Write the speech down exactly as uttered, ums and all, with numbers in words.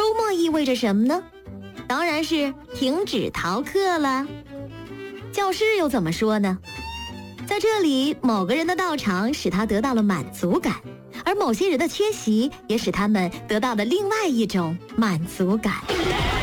周末意味着什么呢？当然是停止逃课了。教师又怎么说呢？在这里，某个人的到场使他得到了满足感，而某些人的缺席也使他们得到了另外一种满足感。